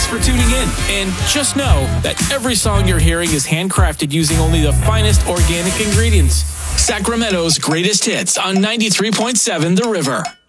Thanks for tuning in. And just know that every song you're hearing is handcrafted using only the finest organic ingredients. Sacramento's greatest hits on 93.7 The River.